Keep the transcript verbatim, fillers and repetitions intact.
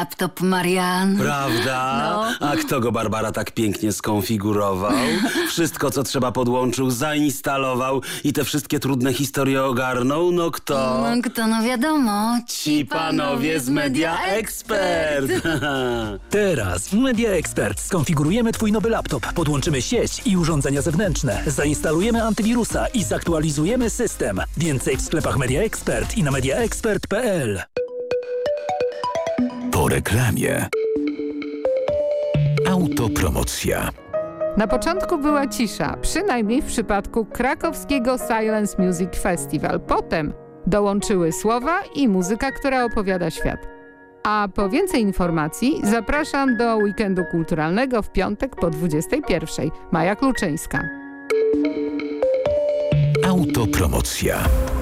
Laptop Marian. Prawda? No. A kto go, Barbara, tak pięknie skonfigurował? Wszystko, co trzeba, podłączył, zainstalował i te wszystkie trudne historie ogarnął? No kto? No kto, no wiadomo. Ci panowie z Media Expert. Teraz w Media Expert skonfigurujemy Twój nowy laptop, podłączymy sieć i urządzenia zewnętrzne, zainstalujemy antywirusa i zaktualizujemy system. Więcej w sklepach Media Expert i na media expert kropka p l. Po reklamie. Autopromocja. Na początku była cisza, przynajmniej w przypadku krakowskiego Silence Music Festival. Potem dołączyły słowa i muzyka, która opowiada świat. A po więcej informacji zapraszam do weekendu kulturalnego w piątek po dwudziestej pierwszej. Maja Kluczyńska. Autopromocja.